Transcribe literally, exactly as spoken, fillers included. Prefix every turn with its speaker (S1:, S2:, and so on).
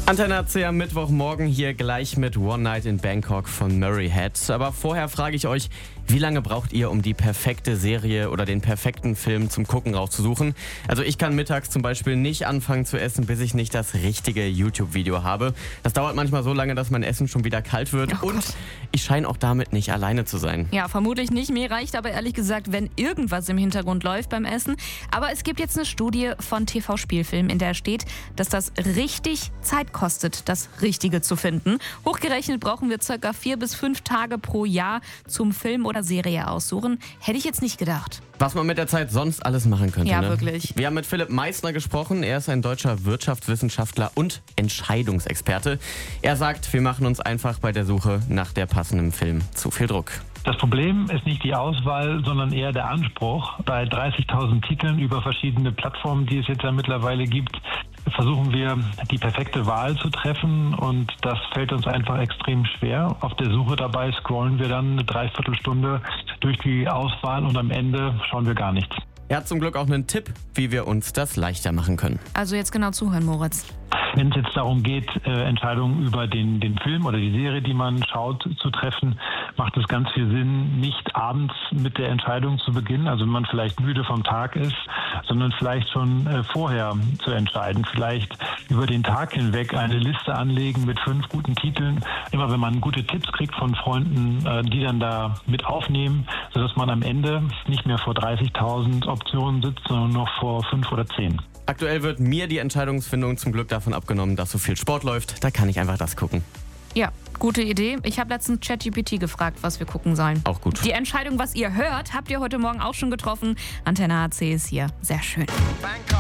S1: Antenne A C am Mittwochmorgen hier gleich mit One Night in Bangkok von Murray Head. Aber vorher frage ich euch, wie lange braucht ihr, um die perfekte Serie oder den perfekten Film zum Gucken rauszusuchen? Also ich kann mittags zum Beispiel nicht anfangen zu essen, bis ich nicht das richtige YouTube-Video habe. Das dauert manchmal so lange, dass mein Essen schon wieder kalt wird.
S2: Oh
S1: und
S2: Gott.
S1: ich scheine auch damit nicht alleine zu sein.
S2: Ja, vermutlich nicht. Mir reicht aber ehrlich gesagt, wenn irgendwas im Hintergrund läuft beim Essen. Aber es gibt jetzt eine Studie von T V-Spielfilm, in der steht, dass das richtig Zeit kostet, das Richtige zu finden. Hochgerechnet brauchen wir circa vier bis fünf Tage pro Jahr zum Film oder Serie aussuchen. Hätte ich jetzt nicht gedacht.
S1: Was man mit der Zeit sonst alles machen könnte.
S2: Ja,
S1: ne?
S2: wirklich.
S1: Wir haben mit Philipp Meissner gesprochen. Er ist ein deutscher Wirtschaftswissenschaftler und Entscheidungsexperte. Er sagt, wir machen uns einfach bei der Suche nach der passenden Film zu viel Druck.
S3: Das Problem ist nicht die Auswahl, sondern eher der Anspruch. Bei dreißigtausend Titeln über verschiedene Plattformen, die es jetzt ja mittlerweile gibt, versuchen wir, die perfekte Wahl zu treffen, und das fällt uns einfach extrem schwer. Auf der Suche dabei scrollen wir dann eine Dreiviertelstunde durch die Auswahl und am Ende schauen wir gar nichts.
S1: Er hat zum Glück auch einen Tipp, wie wir uns das leichter machen können.
S2: Also jetzt genau zuhören, Moritz.
S3: Wenn es jetzt darum geht, äh, Entscheidungen über den, den Film oder die Serie, die man schaut, zu treffen, macht es ganz viel Sinn, nicht abends mit der Entscheidung zu beginnen, also wenn man vielleicht müde vom Tag ist, sondern vielleicht schon äh, vorher zu entscheiden. Vielleicht über den Tag hinweg eine Liste anlegen mit fünf guten Titeln. Immer wenn man gute Tipps kriegt von Freunden, äh, die dann da mit aufnehmen, sodass man am Ende nicht mehr vor dreißigtausend Optionen sitzt, sondern noch vor fünf oder zehn.
S1: Aktuell wird mir die Entscheidungsfindung zum Glück davon abgenommen, dass so viel Sport läuft. Da kann ich einfach das gucken.
S2: Ja, gute Idee. Ich habe letztens ChatGPT gefragt, was wir gucken sollen.
S1: Auch gut.
S2: Die Entscheidung, was ihr hört, habt ihr heute Morgen auch schon getroffen. Antenne A C ist hier. Sehr schön.